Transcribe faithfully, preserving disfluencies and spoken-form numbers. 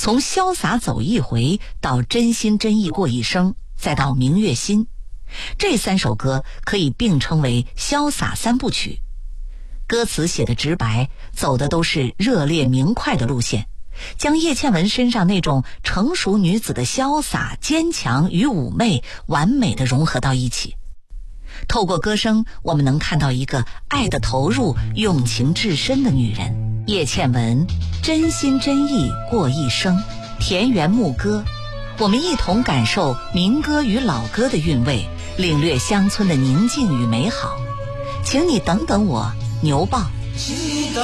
从潇洒走一回到真心真意过一生，再到明月心，这三首歌可以并称为潇洒三部曲。歌词写的直白，走的都是热烈明快的路线，将叶倩文身上那种成熟女子的潇洒、坚强与妩媚完美地融合到一起。透过歌声，我们能看到一个爱的投入、用情至深的女人。叶倩文真心真意过一生，田园牧歌，我们一同感受民歌与老歌的韵味，领略乡村的宁静与美好。请你等等我，牛报。 请你等